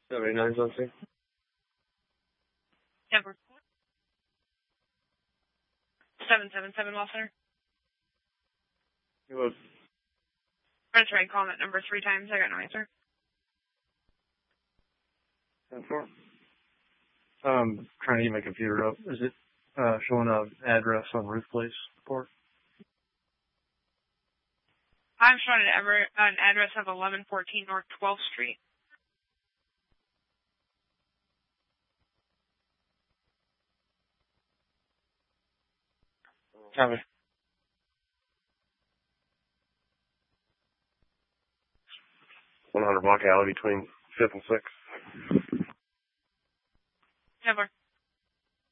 79 something. Denver. 777 Wall Center. It was. I tried calling that number 3 times. I got no answer. 10-4. Trying to get my computer up. Is it showing an address on Ruth Place report? I'm showing an address of 1114 North 12th Street. Copy. 100 block alley between 5th and 6th. Never.